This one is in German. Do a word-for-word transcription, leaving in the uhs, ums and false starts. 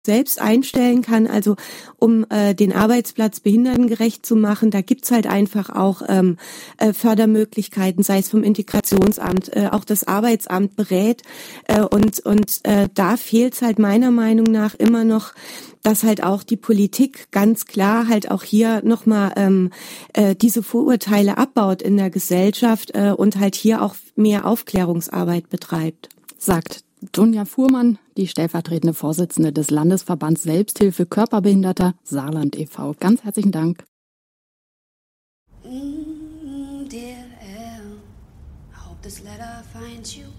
selbst einstellen kann, also um äh, den Arbeitsplatz behindertengerecht zu machen. Da gibt's halt einfach auch ähm, äh, Fördermöglichkeiten, sei es vom Integrationsamt, äh, auch das Arbeitsamt berät. Äh, und und äh, da fehlt's halt meiner Meinung nach immer noch, dass halt auch die Politik ganz klar halt auch hier nochmal ähm, äh, diese Vorurteile abbaut in der Gesellschaft äh, und halt hier auch mehr Aufklärungsarbeit betreibt. Sagt Dunja Fuhrmann, die stellvertretende Vorsitzende des Landesverbands Selbsthilfe Körperbehinderter Saarland e V Ganz herzlichen Dank. Mm, dear Al, I hope this letter finds you